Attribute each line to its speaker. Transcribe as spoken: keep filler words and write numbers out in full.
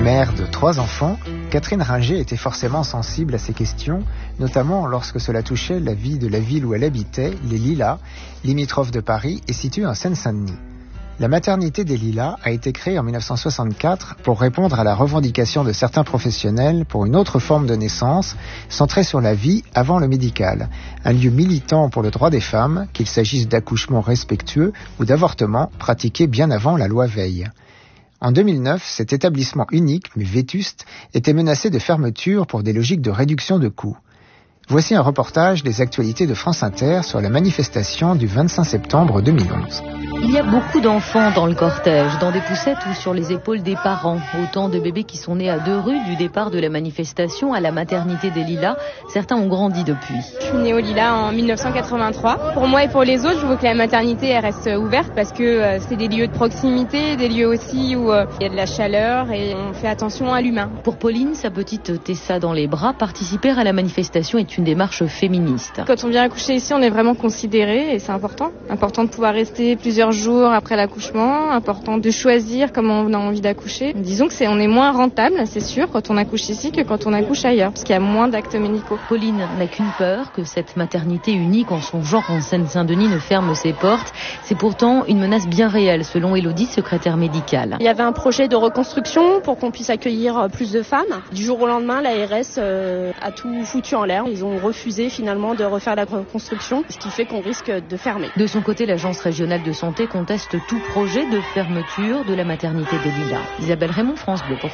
Speaker 1: Mère de trois enfants, Catherine Ringer était forcément sensible à ces questions, notamment lorsque cela touchait la vie de la ville où elle habitait, les Lilas, limitrophe de Paris et située en Seine-Saint-Denis. La maternité des Lilas a été créée en dix-neuf cent soixante-quatre pour répondre à la revendication de certains professionnels pour une autre forme de naissance, centrée sur la vie avant le médical, un lieu militant pour le droit des femmes, qu'il s'agisse d'accouchements respectueux ou d'avortements pratiqués bien avant la loi Veil. En deux mille neuf, cet établissement unique, mais vétuste, était menacé de fermeture pour des logiques de réduction de coûts. Voici un reportage des actualités de France Inter sur la manifestation du vingt-cinq septembre deux mille onze.
Speaker 2: Il y a beaucoup d'enfants dans le cortège, dans des poussettes ou sur les épaules des parents. Autant de bébés qui sont nés à deux rues du départ de la manifestation à la maternité des Lilas. Certains ont grandi depuis.
Speaker 3: Je suis née aux Lilas en dix-neuf cent quatre-vingt-trois. Pour moi et pour les autres, je veux que la maternité elle reste ouverte parce que euh, c'est des lieux de proximité, des lieux aussi où euh, il y a de la chaleur et on fait attention à l'humain.
Speaker 2: Pour Pauline, sa petite Tessa dans les bras, participer à la manifestation est une démarche féministe.
Speaker 3: Quand on vient accoucher ici, on est vraiment considéré et c'est important. Important de pouvoir rester plusieurs jours après l'accouchement, important de choisir comment on a envie d'accoucher. Disons que c'est on est moins rentable, c'est sûr, quand on accouche ici que quand on accouche ailleurs, parce qu'il y a moins d'actes médicaux.
Speaker 2: Pauline n'a qu'une peur, que cette maternité unique en son genre en Seine-Saint-Denis ne ferme ses portes. C'est pourtant une menace bien réelle, selon Élodie, secrétaire médicale.
Speaker 4: Il y avait un projet de reconstruction pour qu'on puisse accueillir plus de femmes. Du jour au lendemain, l'A R S euh, a tout foutu en l'air. Ils ont refusé finalement de refaire la reconstruction, ce qui fait qu'on risque de fermer.
Speaker 2: De son côté, l'agence régionale de santé conteste tout projet de fermeture de la maternité des Lilas. Isabelle Raymond, France Bleu.